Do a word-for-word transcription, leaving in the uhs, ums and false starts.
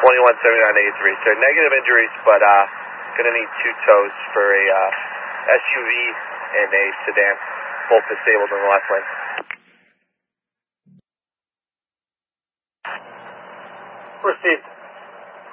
twenty-one seventy-nine eighty-three, sir. Negative injuries, but uh, going to need two tows for a uh, S U V and a sedan, both disabled in the left lane. Proceed.